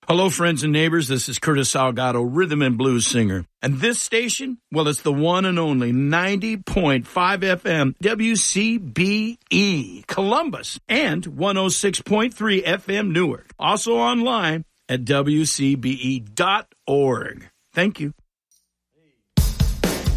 Hello, friends and neighbors. This is Curtis Salgado, rhythm and blues singer. And this station, well, it's the one and only 90.5 FM WCBE Columbus and 106.3 FM Newark. Also online at WCBE.org. Thank you.